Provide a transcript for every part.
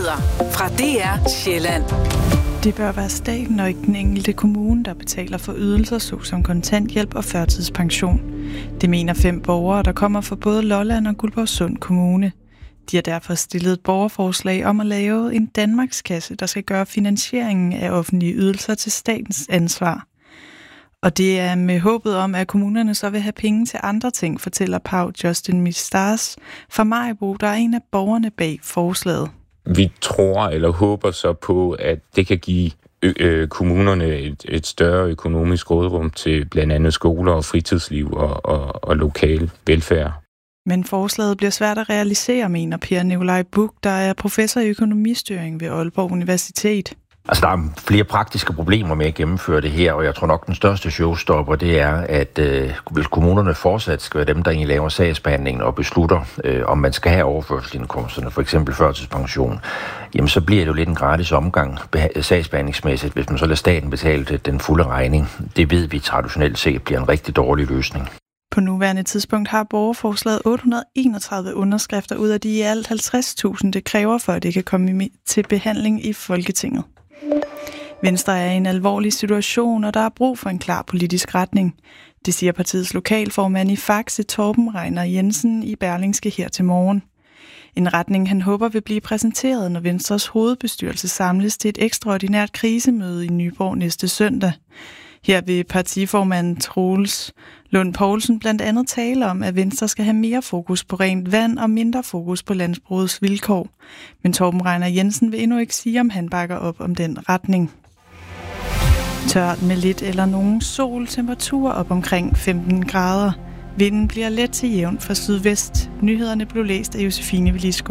Nyheder fra DR Sjælland. Det bør være staten og ikke den enkelte kommune, der betaler for ydelser såsom kontanthjælp og førtidspension. Det mener 5 borgere, der kommer fra både Lolland og Guldborgsund Kommune. De har derfor stillet et borgerforslag om at lave en Danmarkskasse, der skal gøre finansieringen af offentlige ydelser til statens ansvar. Og det er med håbet om, at kommunerne så vil have penge til andre ting, fortæller Pau Justin Mistars fra Maribo, der er en af borgerne bag forslaget. Vi tror eller håber så på, at det kan give kommunerne et større økonomisk råderum til blandt andet skoler og fritidsliv og lokal velfærd. Men forslaget bliver svært at realisere, mener Per Nikolaj Buch, der er professor i økonomistyring ved Aalborg Universitet. Altså, der er flere praktiske problemer med at gennemføre det her, og jeg tror nok, den største showstopper, det er, at hvis kommunerne fortsat skal være dem, der egentlig laver sagsbehandlingen og beslutter, om man skal have overførselsindkomsterne, for eksempel førtidspension, jamen så bliver det jo lidt en gratis omgang sagsbehandlingsmæssigt, hvis man så lader staten betale den fulde regning. Det ved vi traditionelt set bliver en rigtig dårlig løsning. På nuværende tidspunkt har borgerforslaget 831 underskrifter ud af de i alt 50.000, det kræver for, at det kan komme til behandling i Folketinget. Venstre er i en alvorlig situation, og der er brug for en klar politisk retning. Det siger partiets lokalformand i Faxe, Torben Reiner Jensen, i Berlingske her til morgen. En retning, han håber vil blive præsenteret, når Venstres hovedbestyrelse samles til et ekstraordinært krisemøde i Nyborg næste søndag. Her vil partiformand Troels Lund Poulsen blandt andet tale om, at Venstre skal have mere fokus på rent vand og mindre fokus på landbrugets vilkår. Men Torben Reiner Jensen vil endnu ikke sige, om han bakker op om den retning. Tørt med lidt eller nogen sol, temperatur op omkring 15 grader. Vinden bliver let til jævn fra sydvest. Nyhederne blev læst af Josefine Velisco.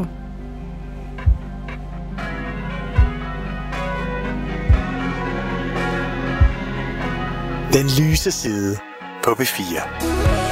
Den lyse side på P4.